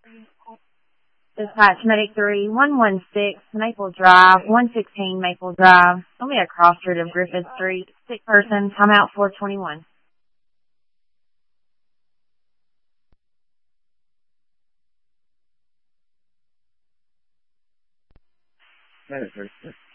Dispatch Medic 3, 116 Maple Drive, 116 Maple Drive. Only a cross street of Griffith Street. Sick person, timeout 421. Medic 3.